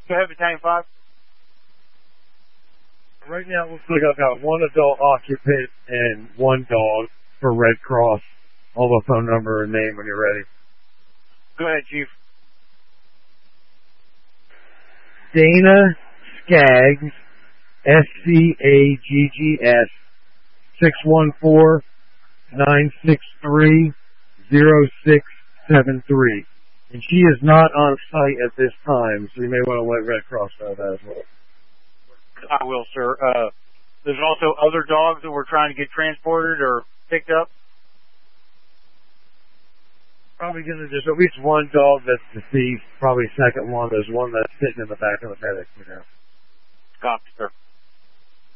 Go ahead, Battalion 5. Right now, it looks like I've got one adult occupant and one dog for Red Cross. I'll have a phone number and name when you're ready. Go ahead, Chief. Dana Skaggs, SCAGGS, 614-963-0673. And she is not on site at this time, so you may want to let Red Cross know that as well. I will, sir. There's also other dogs that we're trying to get transported or picked up. Probably going to just at least one dog that's deceased. Probably second one. There's one that's sitting in the back of the paddock. Copy, sir.